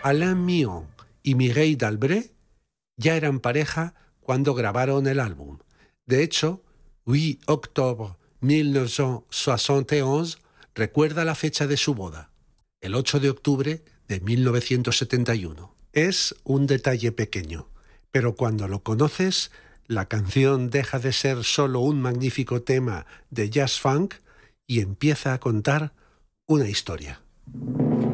Alain Millon y Mireille Dalbré ya eran pareja cuando grabaron el álbum. De hecho, 8 octubre 1971 recuerda la fecha de su boda, el 8 de octubre de 1971. Es un detalle pequeño, pero cuando lo conoces, la canción deja de ser solo un magnífico tema de jazz funk y empieza a contar una historia.